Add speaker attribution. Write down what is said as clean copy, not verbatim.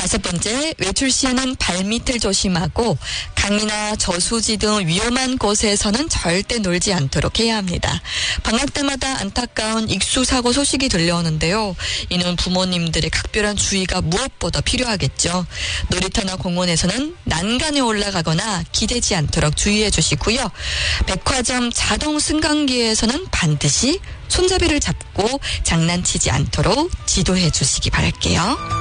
Speaker 1: 5번째, 외출 시에는 발밑을 조심하고 강이나 저수지 등 위험한 곳에서는 절대 놀지 않도록 해야 합니다. 방학 때마다 안타까운 익수사고 소식이 들려오는데요. 이는 부모님들의 각별한 주의가 무엇보다 필요하겠죠. 놀이터나 공원에서는 난간에 올라가거나 기대지 않도록 주의해 주시고요. 백화점 자동 승강기에서는 반드시 손잡이를 잡고 장난치지 않도록 지도해 주시기 바랄게요.